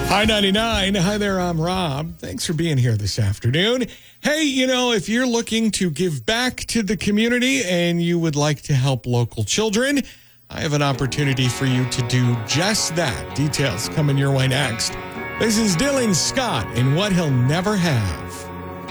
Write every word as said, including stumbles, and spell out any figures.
Hi ninety-nine. Hi there, I'm Rob. Thanks for being here this afternoon. Hey, you know, if you're looking to give back to the community and you would like to help local children, I have an opportunity for you to do just that. Details coming your way next. This is Dylan Scott in What He'll Never Have.